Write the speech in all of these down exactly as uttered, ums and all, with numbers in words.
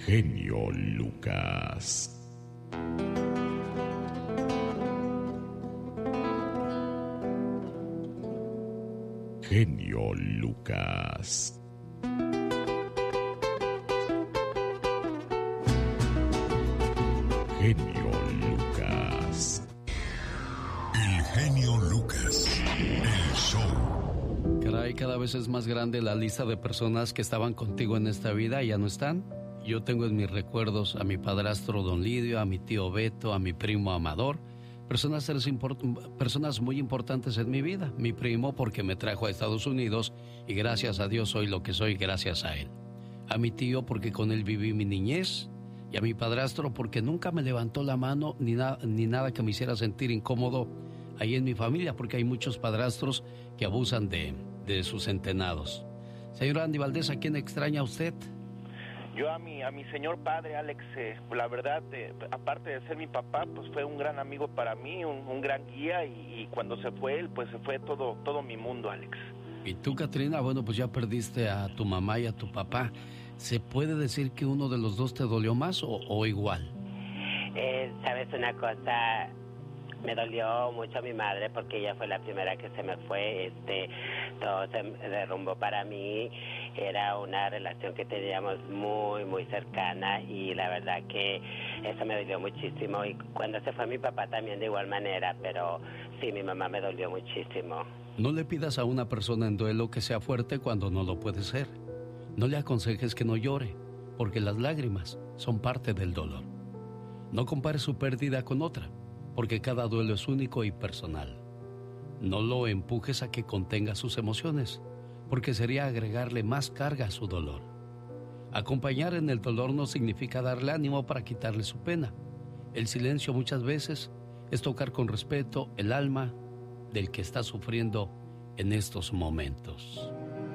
genio Lucas. Genio Lucas. Genio Lucas. El genio Lucas. El show. Caray, cada vez es más grande la lista de personas que estaban contigo en esta vida y ya no están. Yo tengo en mis recuerdos a mi padrastro Don Lidio, a mi tío Beto, a mi primo Amador. Personas, personas muy importantes en mi vida. Mi primo porque me trajo a Estados Unidos y gracias a Dios soy lo que soy gracias a él. A mi tío porque con él viví mi niñez. Y a mi padrastro porque nunca me levantó la mano ni, na, ni nada que me hiciera sentir incómodo ahí en mi familia, porque hay muchos padrastros que abusan de, de sus centenados. Señor Andy Valdés, ¿a quién extraña usted? Yo a mi, a mi señor padre, Alex, eh, la verdad, eh, aparte de ser mi papá, pues fue un gran amigo para mí, un, un gran guía, y, y cuando se fue él, pues se fue todo, todo mi mundo, Alex. Y tú, Catrina, bueno, pues ya perdiste a tu mamá y a tu papá. ¿Se puede decir que uno de los dos te dolió más o, o igual? Eh, ¿Sabes una cosa? Me dolió mucho mi madre porque ella fue la primera que se me fue, este, todo se derrumbó para mí, era una relación que teníamos muy, muy cercana y la verdad que eso me dolió muchísimo y cuando se fue mi papá también de igual manera, pero sí, mi mamá me dolió muchísimo. No le pidas a una persona en duelo que sea fuerte cuando no lo puede ser. No le aconsejes que no llore, porque las lágrimas son parte del dolor. No compares su pérdida con otra, porque cada duelo es único y personal. No lo empujes a que contenga sus emociones, porque sería agregarle más carga a su dolor. Acompañar en el dolor no significa darle ánimo para quitarle su pena. El silencio muchas veces es tocar con respeto el alma del que está sufriendo en estos momentos.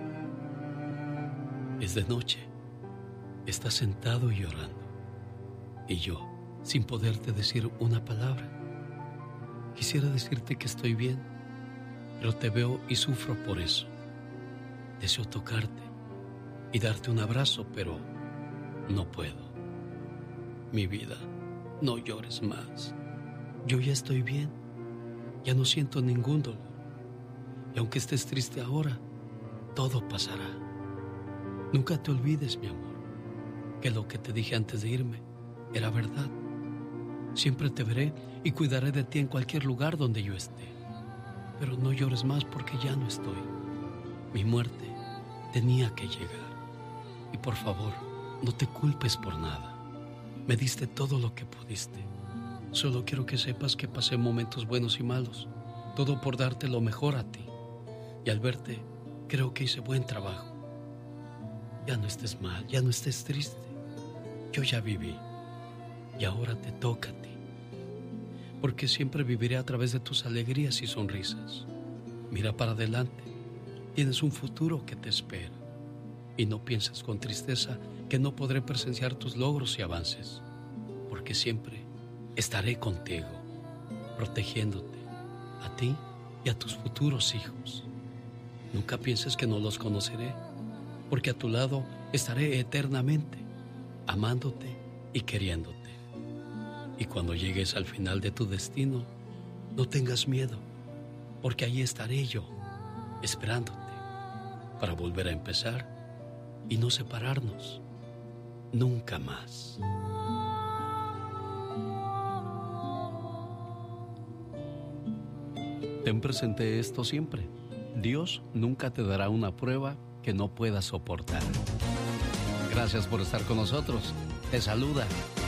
Es de noche, estás sentado y llorando, y yo, sin poderte decir una palabra, quisiera decirte que estoy bien, pero te veo y sufro por eso. Deseo tocarte y darte un abrazo, pero no puedo. Mi vida, no llores más. Yo ya estoy bien, ya no siento ningún dolor. Y aunque estés triste ahora, todo pasará. Nunca te olvides, mi amor, que lo que te dije antes de irme era verdad. Siempre te veré y cuidaré de ti en cualquier lugar donde yo esté. Pero no llores más porque ya no estoy. Mi muerte tenía que llegar. Y por favor, no te culpes por nada. Me diste todo lo que pudiste. Solo quiero que sepas que pasé momentos buenos y malos. Todo por darte lo mejor a ti. Y al verte, creo que hice buen trabajo. Ya no estés mal, ya no estés triste. Yo ya viví. Y ahora te toca a ti. Porque siempre viviré a través de tus alegrías y sonrisas. Mira para adelante. Tienes un futuro que te espera. Y no pienses con tristeza que no podré presenciar tus logros y avances. Porque siempre estaré contigo, protegiéndote, a ti y a tus futuros hijos. Nunca pienses que no los conoceré, porque a tu lado estaré eternamente, amándote y queriéndote. Y cuando llegues al final de tu destino, no tengas miedo, porque ahí estaré yo, esperándote, para volver a empezar y no separarnos nunca más. Ten presente esto siempre. Dios nunca te dará una prueba que no puedas soportar. Gracias por estar con nosotros. Te saluda